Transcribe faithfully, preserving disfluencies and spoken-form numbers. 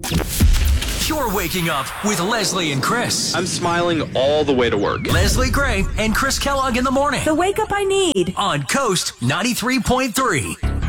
You're waking up with Leslie and Chris. I'm smiling all the way to work. Leslie Gray and Chris Kellogg in the morning. The wake up I need. On Coast ninety-three point three.